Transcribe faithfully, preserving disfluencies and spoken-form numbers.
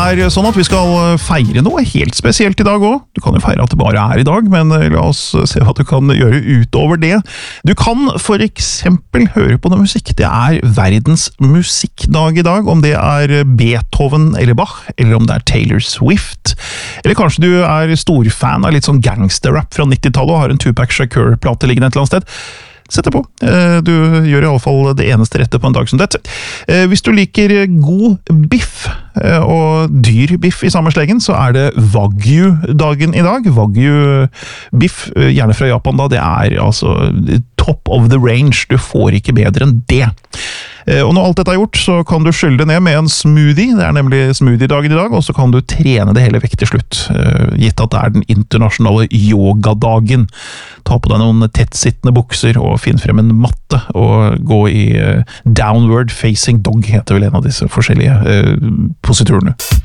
er sånn at vi skal feire noe helt spesielt i dag også. Du kan jo feire at det bare er i dag, men la oss se hva du kan gjøre utover det. Du kan for eksempel høre på noe musikk. Det er verdens musikkdag i dag, om det er Beethoven eller Bach, eller om det er Taylor Swift. Eller kanskje du er storfan av litt sånn gangsterrap fra nittitallet og har en Tupac Shakur-plate liggende et eller annet sted. Sett det på. Du gjør i alle fall det eneste rette på en dag som dette. Hvis du liker god biff og dyr biff i samme slengen, så er det Wagyu-dagen i dag. Wagyu-biff, gjerne fra Japan da, det er altså top of the range. Du får ikke bedre enn det. Og når alt dette er gjort, så kan du skylle det ned med en smoothie. Det er nemlig smoothie-dagen i dag, og så kan du trene det hele vekk til slutt. Gitt at det er den internasjonale yoga-dagen. Ta på deg noen tettsittende bukser og finn frem en matte og gå i downward facing dog, heter vel en av disse forskjellige positurene.